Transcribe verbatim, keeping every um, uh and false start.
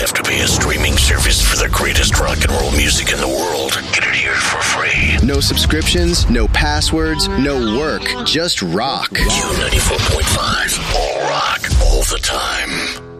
have to pay a streaming service for the greatest rock and roll music in the world. Get it here for free. No subscriptions, no passwords, no work, just rock. Q ninety-four point five, all rock, all the time.